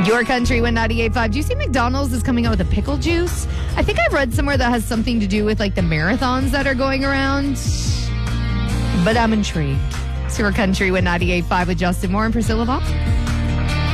Your Country with 98.5. Do you see McDonald's is coming out with a pickle juice? I think I read somewhere that has something to do with like the marathons that are going around. But I'm intrigued. It's Your Country with 98.5 with Justin Moore and Priscilla Ball.